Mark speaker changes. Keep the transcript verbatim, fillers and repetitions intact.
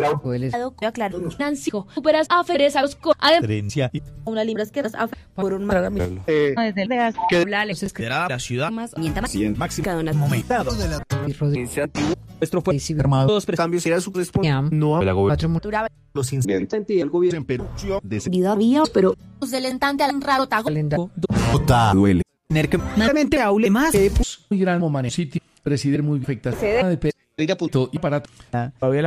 Speaker 1: Claro, Nancy, superas a Feres a los co
Speaker 2: Herencia y
Speaker 1: una libras que las por un mar
Speaker 3: Eh,
Speaker 1: desde
Speaker 3: que
Speaker 1: la
Speaker 2: será la ciudad
Speaker 1: más mienta más
Speaker 2: máximo
Speaker 1: cada una
Speaker 2: aumentado.
Speaker 3: nuestro fue
Speaker 2: Armado
Speaker 3: dos cambios será su respuesta. No
Speaker 2: la gobernación
Speaker 1: duraba
Speaker 3: los incidentes el gobierno
Speaker 2: en Perú de
Speaker 1: vida vía, pero delentante al raro tago
Speaker 2: duele.
Speaker 3: tener que realmente aule más eh,
Speaker 4: Muy gran Momane City, presidir muy afectada de
Speaker 3: ir a punto
Speaker 4: y para
Speaker 3: todavía